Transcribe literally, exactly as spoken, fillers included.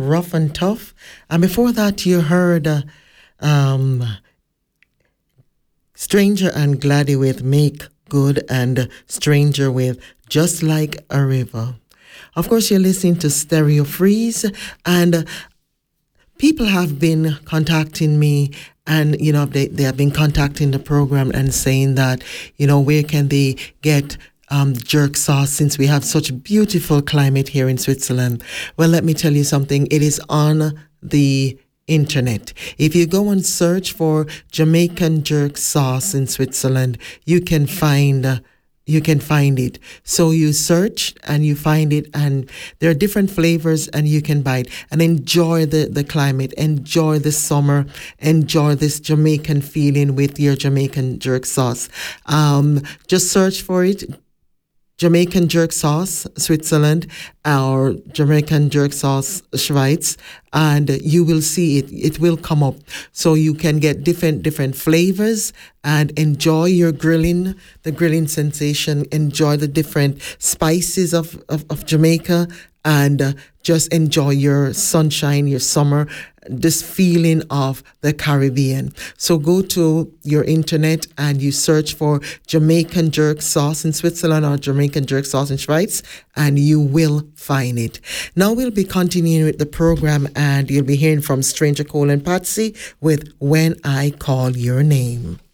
Rough and Tough. And before that, you heard uh, um, Stranger and Gladdy with Make Good and Stranger with Just Like a River. Of course, you're listening to Stereo Freeze, and uh, people have been contacting me, and, you know, they, they have been contacting the program and saying that, you know, where can they get um, jerk sauce since we have such beautiful climate here in Switzerland? Well, let me tell you something. It is on the internet. If you go and search for Jamaican jerk sauce in Switzerland, you can find uh, you can find it. So you search and you find it, and there are different flavors, and you can buy it and enjoy the, the climate, enjoy the summer, enjoy this Jamaican feeling with your Jamaican jerk sauce. Um, just search for it. Jamaican jerk sauce, Switzerland, or Jamaican jerk sauce, Schweiz, and you will see it. It will come up. So you can get different, different flavors and enjoy your grilling, the grilling sensation, enjoy the different spices of, of, of Jamaica, and uh, just enjoy your sunshine, your summer, this feeling of the Caribbean. So go to your internet and you search for Jamaican jerk sauce in Switzerland or Jamaican jerk sauce in Schweiz, and you will find it. Now we'll be continuing with the program, and you'll be hearing from Stranger Cole and Patsy with When I Call Your Name.